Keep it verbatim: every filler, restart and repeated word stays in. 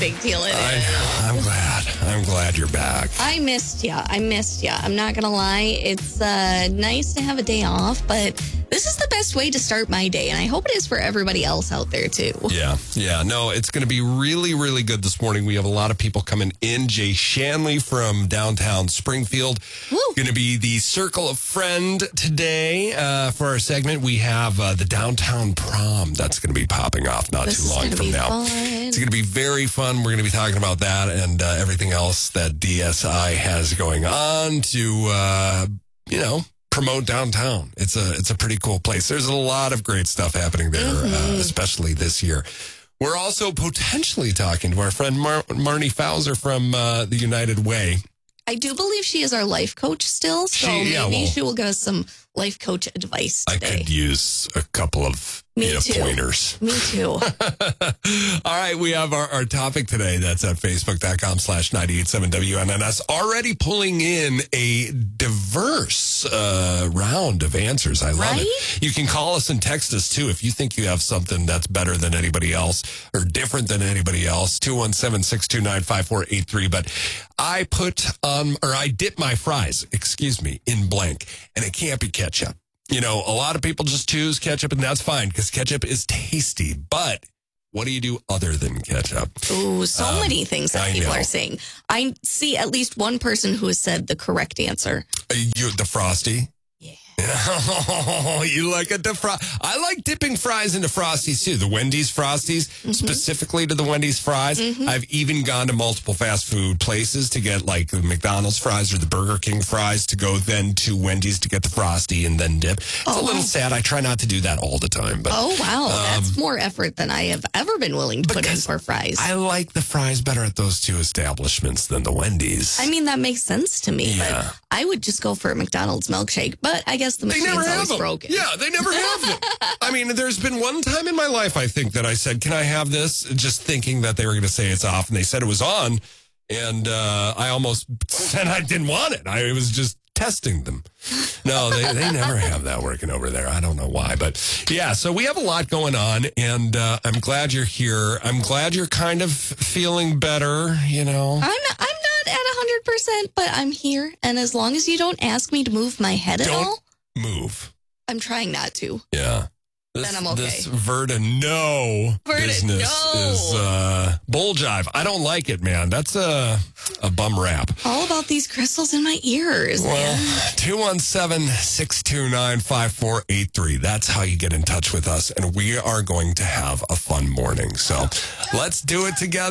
big deal it is. I, I'm glad. I'm glad you're back. I missed ya. I missed ya. I'm not going to lie. It's uh, nice to have a day off, but this is the best way to start my day, and I hope it is for everybody else out there, too. Yeah, yeah. No, it's going to be really, really good this morning. We have a lot of people coming in. Jay Shanley from downtown Springfield. Going to be the Circle of Friend today uh, for our segment. We have uh, the Downtown Prom. That's going to be popping off not This too is long gonna from be now. fun. It's going to be very fun. We're going to be talking about that and uh, everything else that D S I has going on to, uh, you know, promote downtown. It's a it's a pretty cool place. There's a lot of great stuff happening there, mm-hmm. uh, especially this year. We're also potentially talking to our friend Mar- Marnie Fowler from uh, the United Way. I do believe she is our life coach still, so She- maybe yeah, well- she will give us some life coach advice I today. could use a couple of Me you know, too. pointers. Me too. All right, we have our, our topic today. That's at facebook.com slash 987 WNNS. Already pulling in a diverse uh, round of answers. I love Right? it. You can call us and text us, too, if you think you have something that's better than anybody else or different than anybody else. two one seven, six two nine, five four eight three. But I put, um, or I dip my fries, excuse me, in blank, and it can't be ketchup. You know, a lot of people just choose ketchup, and that's fine because ketchup is tasty. But what do you do other than ketchup? Ooh, so Um, many things that I people know. are saying. I see at least one person who has said the correct answer. Uh, You, the Frosty? Yeah. Oh, you like a defrost? I like dipping fries into Frosties too. The Wendy's Frosties, Mm-hmm. specifically to the Wendy's fries. I've even gone to multiple fast food places to get like the McDonald's fries or the Burger King fries to go then to Wendy's to get the Frosty and then dip. It's Oh, a little wow. sad. I try not to do that all the time, but Oh, wow. That's more effort than I have ever been willing to put in Because for fries. I like the fries better at those two establishments than the Wendy's. I mean, that makes sense to me, Yeah. but I would just go for a McDonald's milkshake. But I guess the They never machine's have always them. broken. Yeah, they never have them. I mean, there's been one time in my life, I think, that I said, can I have this? Just thinking that they were going to say it's off. And they said it was on. And uh, I almost said I didn't want it. I was just testing them. No, they, they never have that working over there. I don't know why. But yeah, so we have a lot going on. And uh, I'm glad you're here. I'm glad you're kind of feeling better, you know. I'm not, I'm not at one hundred percent, but I'm here. And as long as you don't ask me to move my head at Don't all, move. I'm trying not to. Yeah. This, Then I'm okay. This Verta no Verta business no. is uh, bull jive. I don't like it, man. That's a a bum rap. All about these crystals in my ears, Well, man. two one seven, six two nine, five four eight three. That's how you get in touch with us. And we are going to have a fun morning. So let's do it together.